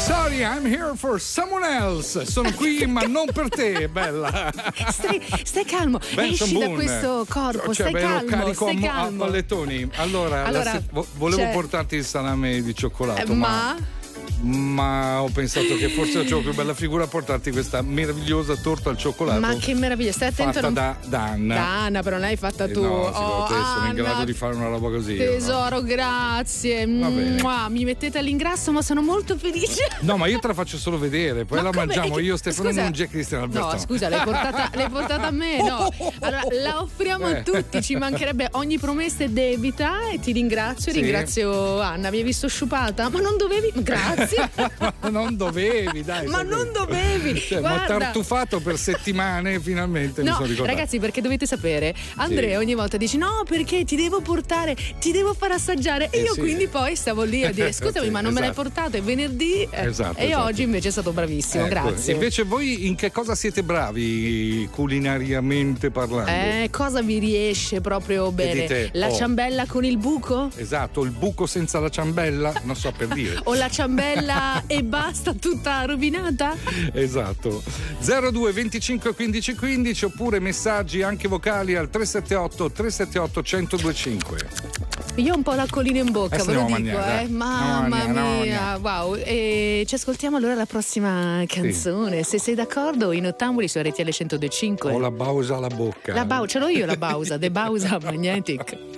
Sorry, I'm here for someone else. Sono qui ma non per te, bella. Stai calmo, esci da questo corpo, stai calmo, carico stai a calmo. pallettoni. Allora volevo portarti il salame di cioccolato, ma ho pensato che forse c'ho più bella figura a portarti questa meravigliosa torta al cioccolato. Ma che meraviglia, stai attento. Fatta da Anna. Da Anna, però l'hai fatta tu. No, secondo te sono in Anna, grado di fare una roba così. Tesoro, grazie. Mi mettete all'ingrasso, ma sono molto felice. No, ma io te la faccio solo vedere, poi la mangiamo io, Stefano, non Jack Cristian Alberto. No, scusa, l'hai portata a me, no. Allora, la offriamo a tutti, ci mancherebbe. Ogni promessa è debita e ti ringrazio. Sì. Ringrazio Anna, mi hai visto sciupata? Ma non dovevi? Grazie. Non dovevi, dai. Ma non dovevi. Cioè, ma tartufato per settimane, finalmente mi sono ricordato. Ragazzi, perché dovete sapere, Andrea ogni volta dice no, perché ti devo portare, ti devo far assaggiare. E io quindi poi stavo lì a dire scusami, ma non me l'hai portato, è venerdì. E oggi invece è stato bravissimo, grazie. Invece voi in che cosa siete bravi culinariamente parlando? Cosa vi riesce proprio bene? Dite, la ciambella con il buco? Esatto, il buco senza la ciambella, non so per dire. O la ciambella e basta, tutta rovinata? Esatto. 02 25 15 15 oppure messaggi anche vocali al 378 378 1025. Io ho un po' l'acquolina in bocca, ve lo dico, mamma mia, wow. E ci ascoltiamo allora la prossima canzone. Se sei d'accordo, in ottamboli su RTL 102.5. Ho la bausa alla bocca. Ce l'ho io la bausa, The Bausa Magnetic.